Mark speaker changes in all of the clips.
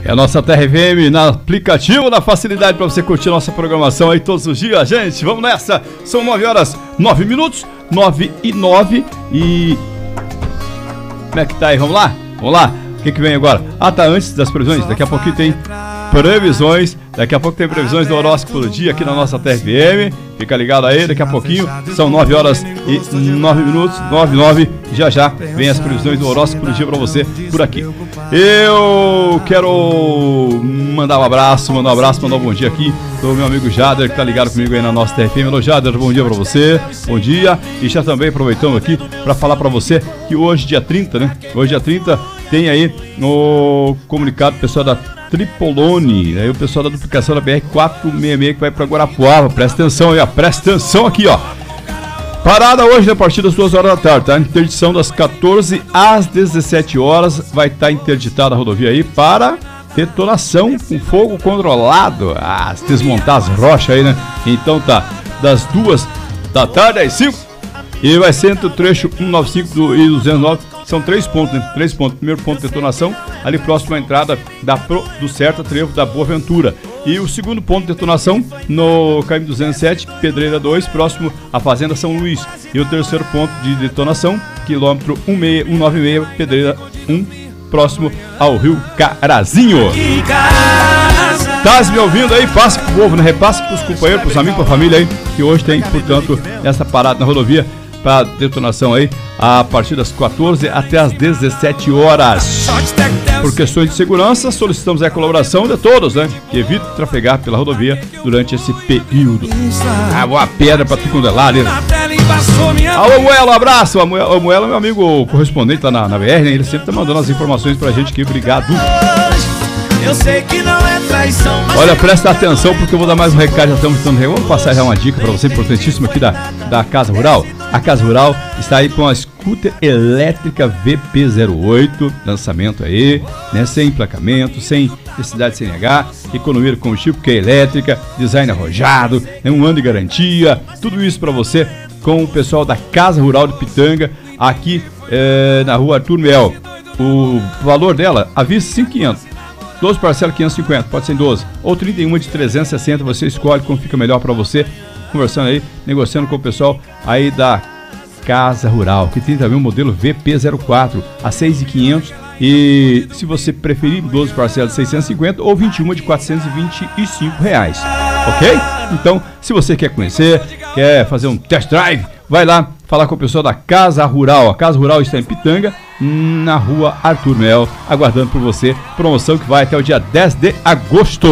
Speaker 1: É a nossa Terra FM no aplicativo, na facilidade para você curtir a nossa programação aí todos os dias, gente. Vamos nessa. São 9 horas 9 minutos, 9 e 9. E como é que tá aí? Vamos lá? Vamos lá. O que vem agora? Ah, tá, antes das previsões. Daqui a pouquinho tem previsões. Daqui a pouco tem previsões do horóscopo do dia aqui na nossa TFM. Fica ligado aí, daqui a pouquinho. São 9 horas e 9 minutos, 9 e 9. Já já vem as previsões do horóscopo do dia pra você por aqui. Eu quero mandar um abraço, mandar um bom dia aqui do meu amigo Jader, que tá ligado comigo aí na nossa TFM. Alô, Jader, bom dia pra você. Bom dia. E já também aproveitando aqui pra falar pra você que hoje, dia 30, né? Hoje, dia 30, tem aí no comunicado pessoal da Tripolone, aí o pessoal da duplicação da BR-466 que vai para Guarapuava. Presta atenção aí, ó. Presta atenção aqui, ó. Parada hoje a partir das 2 horas da tarde, tá? Interdição das 14 às 17 horas. Vai estar interditada a rodovia aí para detonação com fogo controlado. Ah, se desmontar as rochas aí, né? Então tá, das 2 da tarde às 5. E vai ser entre o trecho 195 e 209. São 3 pontos, né? 3 pontos. Primeiro ponto de detonação, ali próximo à entrada do Certa Trevo da Boa Ventura. E o segundo ponto de detonação no KM 207, Pedreira 2, próximo à Fazenda São Luís. E o terceiro ponto de detonação, quilômetro 196, Pedreira 1, próximo ao Rio Carazinho. Tá me ouvindo aí? Passa pro povo, né? Repasse pros companheiros, pros amigos, pra família aí, que hoje tem, portanto, essa parada na rodovia para detonação aí a partir das 14 até as 17 horas. Por questões de segurança, solicitamos a colaboração de todos, né? Que evite trafegar pela rodovia durante esse período. Ah, boa pedra pra tu quando é lá, né? Alô, Moelo, um abraço. O Moelo é meu amigo correspondente lá na BR, né? Ele sempre tá mandando as informações pra gente aqui. Obrigado. Eu sei que não é traição. Olha, presta atenção porque eu vou dar mais um recado. Já estamos dando. Vamos passar já uma dica para você importantíssima aqui da Casa Rural. A Casa Rural está aí com a scooter elétrica VP08, lançamento aí, né? Sem emplacamento, sem necessidade de CNH, economia de combustível porque é elétrica, design arrojado, né? 1 ano de garantia, tudo isso para você com o pessoal da Casa Rural de Pitanga, aqui na rua Arthur Mel. O valor dela, à vista, 5.500. 12 parcelas 550, pode ser em 12. Ou 31 de 360, você escolhe como fica melhor para você. Conversando aí, negociando com o pessoal aí da Casa Rural, que tem também o modelo VP04 a 6.500. E se você preferir, 12 parcelas de 650 ou 21 de 425 reais. Ok? Então, se você quer conhecer, quer fazer um test drive, vai lá falar com o pessoal da Casa Rural. A Casa Rural está em Pitanga, na rua Arthur Mel, aguardando por você. Promoção que vai até o dia 10 de agosto.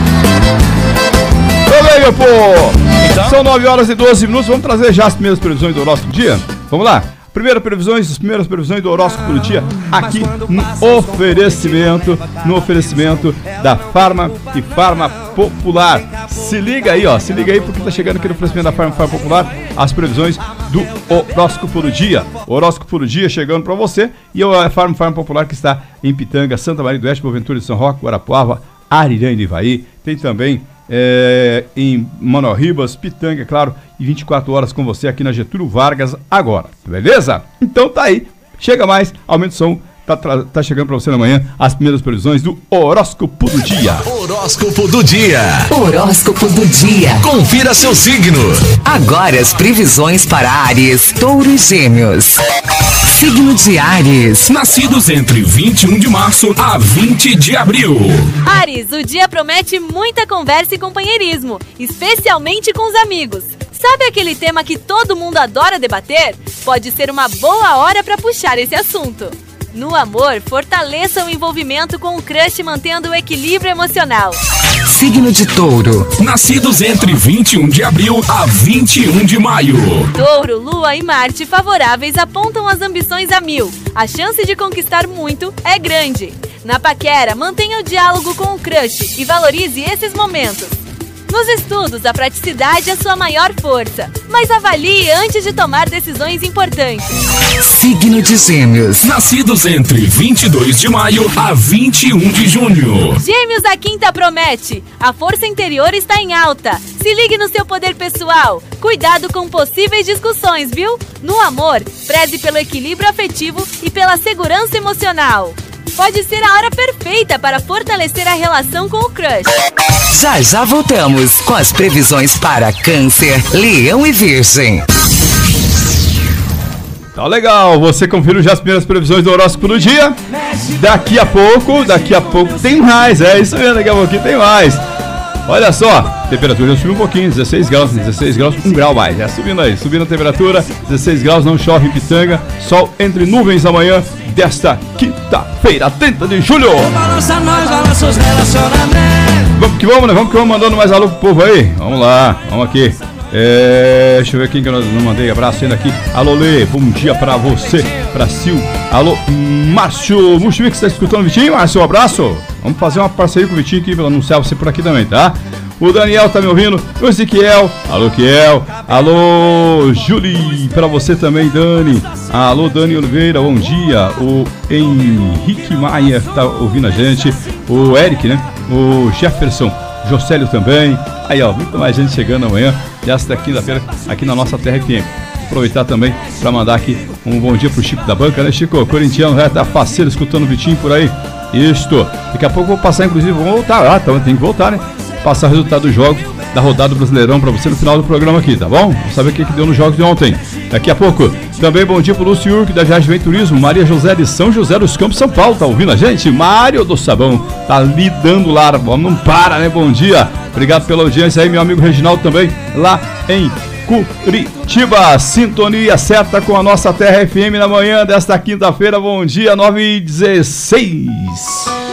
Speaker 1: Bem, meu povo! Então? São 9 horas e 12 minutos. Vamos trazer já as primeiras previsões do horóscopo do dia? Vamos lá? Primeiras previsões do horóscopo do dia aqui no oferecimento da Farma e Farma Popular. Se liga aí, ó, porque tá chegando aqui no oferecimento da Farma e Farma Popular as previsões do horóscopo do dia. O horóscopo do dia chegando para você e a Farma e Farma Popular que está em Pitanga, Santa Maria do Oeste, Boa Ventura de São Roque, Guarapuava, Arirã de Ivaí. Tem também em Manuel Ribas, Pitanga, é claro, e 24 horas com você aqui na Getúlio Vargas agora, beleza? Então tá aí, chega mais, aumenta o som, tá chegando pra você na manhã as primeiras previsões do horóscopo do dia.
Speaker 2: Horóscopo do dia.
Speaker 3: Horóscopo do dia.
Speaker 2: Confira seu signo.
Speaker 3: Agora as previsões para Áries, Touro e Gêmeos. Signo de Áries.
Speaker 2: Nascidos entre 21 de março a 20 de abril.
Speaker 4: Áries, o dia promete muita conversa e companheirismo, especialmente com os amigos. Sabe aquele tema que todo mundo adora debater? Pode ser uma boa hora para puxar esse assunto. No amor, fortaleça o envolvimento com o crush, mantendo o equilíbrio emocional.
Speaker 3: Signo de Touro.
Speaker 2: Nascidos entre 21 de abril a 21 de maio.
Speaker 4: Touro, Lua e Marte favoráveis apontam as ambições a 1000. A chance de conquistar muito é grande. Na paquera, mantenha o diálogo com o crush e valorize esses momentos. Nos estudos, a praticidade é sua maior força, mas avalie antes de tomar decisões importantes.
Speaker 3: Signo de Gêmeos.
Speaker 2: Nascidos entre 22 de maio a 21 de junho.
Speaker 4: Gêmeos, a quinta promete. A força interior está em alta. Se ligue no seu poder pessoal. Cuidado com possíveis discussões, viu? No amor, preze pelo equilíbrio afetivo e pela segurança emocional. pode ser a hora perfeita para fortalecer a relação com o crush.
Speaker 3: Já voltamos com as previsões para Câncer, Leão e Virgem.
Speaker 1: Tá legal, você conferiu já as primeiras previsões do horóscopo do dia. Daqui a pouco tem mais, é isso mesmo, daqui a pouquinho tem mais. Olha só, a temperatura já subiu um pouquinho, 16 graus, 1 grau mais, já subindo a temperatura, 16 graus, não chove em Pitanga, sol entre nuvens amanhã desta quinta-feira, 30 de julho. Vamos que vamos, né? Vamos que vamos, mandando mais alô pro povo aí. Vamos lá, vamos aqui. Deixa eu ver quem que eu não mandei abraço ainda aqui. Alô Lê, bom dia pra você, pra Sil. Alô Márcio Muximi, que você tá escutando o Vitinho. Márcio, um abraço. Vamos fazer uma parceria com o Vitinho aqui pra anunciar você por aqui também, tá? O Daniel tá me ouvindo, o Ezequiel, alô Kiel, alô Julie, pra você também, Dani. Alô Dani Oliveira, bom dia. O Henrique Maia tá ouvindo a gente. O Eric, né? O Jefferson, Jocélio também. Aí, ó, muito mais gente chegando amanhã, desta quinta-feira, aqui na nossa Terra FM. Aproveitar também para mandar aqui um bom dia pro Chico da banca, né, Chico? O corintiano já tá faceiro escutando o Vitinho por aí. Isto. Daqui a pouco eu vou passar, inclusive, vamos voltar lá, então tem que voltar, né? Passar o resultado dos jogos da rodada do Brasileirão para você no final do programa aqui, tá bom? Vamos saber o que deu nos jogos de ontem. Daqui a pouco, também bom dia pro Lúcio Urque da Viagem Vem Turismo, Maria José de São José dos Campos, São Paulo, tá ouvindo a gente? Mário do Sabão, tá ali dando lá, não para, né? Bom dia, obrigado pela audiência aí, meu amigo Reginaldo também, lá em Curitiba, sintonia certa com a nossa Terra FM na manhã desta quinta-feira, bom dia, 9h16.